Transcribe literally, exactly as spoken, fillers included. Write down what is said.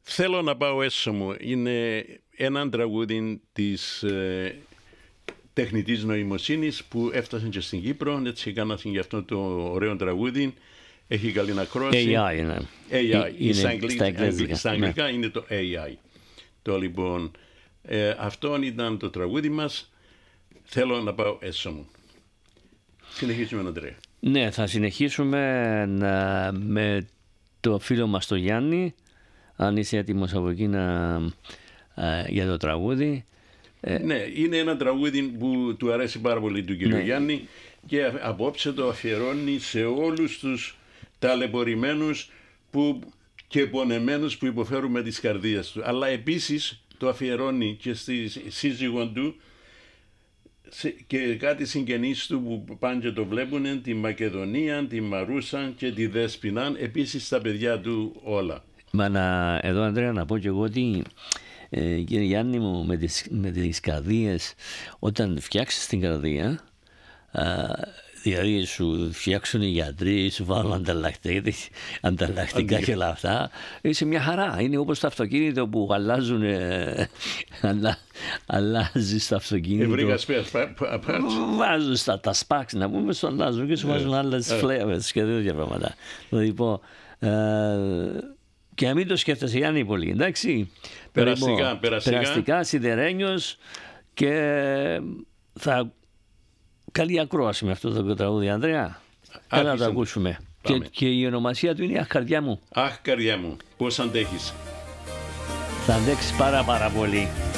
Θέλω να πάω έσω μου. Είναι ένα τραγούδι της ε, τεχνητής νοημοσύνης που έφτασε και στην Κύπρο. Έτσι έκανα και αυτό το ωραίο τραγούδι. Έχει καλή ακρόαση. έι άι είναι. έι άι. Είναι Στα, αγγλ... αγγλικά, στα αγγλικά, στα αγγλικά ναι. Είναι το έι άι. Το λοιπόν, ε, αυτό ήταν το τραγούδι μας. Θέλω να πάω έσω μου. Συνεχίζουμε, Ανδρέα. Ναι, θα συνεχίσουμε να, με το φίλο μας το Γιάννη, αν είσαι έτοιμος από εκεί να, α, για το τραγούδι. Ναι, είναι ένα τραγούδι που του αρέσει πάρα πολύ του κύριου ναι. Γιάννη και απόψε το αφιερώνει σε όλους τους ταλαιπωρημένους που, και πονεμένους που υποφέρουν τις καρδίες του. Αλλά επίσης το αφιερώνει και στη σύζυγο του και κάτι συγγενείς του που πάνε και το βλέπουν, τη Μακεδονία, τη Μαρούσα και τη Δέσποινα, επίσης τα παιδιά του όλα. Μα να, εδώ Ανδρέα να πω και εγώ ότι ε, κύριε Γιάννη μου, με τις, με τις καρδίες, όταν φτιάξεις την καρδία, α, δηλαδή σου φτιάξουν οι γιατροί, σου βάλουν ανταλλακτικά, ανταλλακτικά και όλα αυτά, είσαι μια χαρά. Είναι όπως το αυτοκίνητο που αλλάζουν, ε, αλλα, αλλάζεις το αυτοκίνητο. Ευρύγα σπέας, βάζουν στα τα σπάξ, να πούμε, σου αλλάζουν και σου βάζουν άλλες φλέβες και τέτοια πράγματα. Λοιπόν, και να μην το σκέφτεσαι, Γιάννη, πολύ, εντάξει. Περαστικά, περαστικά. Περαστικά, σιδερένιος και θα... Καλή ακρόαση με αυτό το τραγούδι, Ανδρέα. Έλα να το ακούσουμε. Και, και η ονομασία του είναι Αχ, καρδιά μου. Αχ, καρδιά μου. Πώς αντέχεις. Θα αντέξεις πάρα πάρα πολύ.